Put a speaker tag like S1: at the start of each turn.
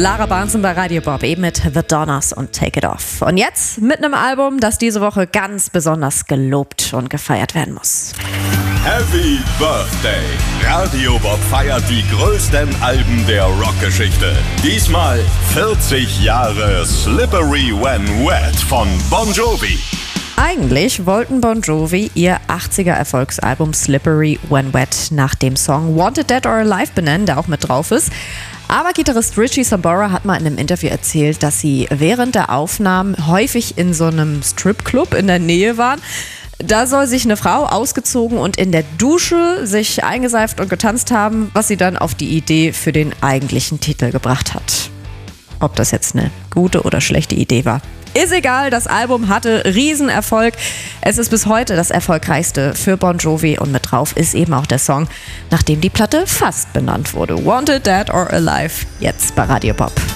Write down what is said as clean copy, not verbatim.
S1: Lara Barnson bei Radio Bob, eben mit The Donners und Take It Off. Und jetzt mit einem Album, das diese Woche ganz besonders gelobt und gefeiert werden muss.
S2: Happy Birthday! Radio Bob feiert die größten Alben der Rockgeschichte. Diesmal 40 Jahre Slippery When Wet von Bon Jovi.
S1: Eigentlich wollten Bon Jovi ihr 80er-Erfolgsalbum Slippery When Wet nach dem Song Wanted Dead or Alive benennen, der auch mit drauf ist. Aber Gitarrist Richie Sambora hat mal in einem Interview erzählt, dass sie während der Aufnahmen häufig in so einem Stripclub in der Nähe waren. Da soll sich eine Frau ausgezogen und in der Dusche sich eingeseift und getanzt haben, was sie dann auf die Idee für den eigentlichen Titel gebracht hat. Ob das jetzt eine gute oder schlechte Idee war, ist egal, das Album hatte Riesenerfolg. Es ist bis heute das erfolgreichste für Bon Jovi und mit drauf ist eben auch der Song, nach dem die Platte fast benannt wurde. Wanted Dead or Alive, jetzt bei Radio Bob.